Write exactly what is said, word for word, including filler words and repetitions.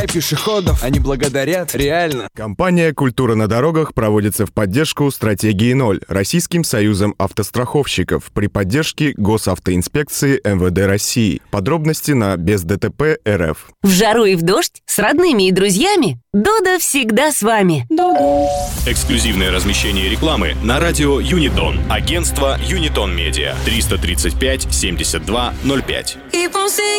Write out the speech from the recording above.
пешеходов, они благодарят, реально. Компания «Культура на дорогах» проводится в поддержку стратегии ноль Российским союзом автостраховщиков при поддержке Госавтоинспекции эм вэ дэ России. Подробности на без дэ тэ пэ точка эр эф. В жару и в дождь, с родными и друзьями, Додо всегда с вами. Додо. Эксклюзивное размещение рекламы на радио Юнитон. Агентство Юнитон Медиа. триста тридцать пять семьдесят два ноль пять.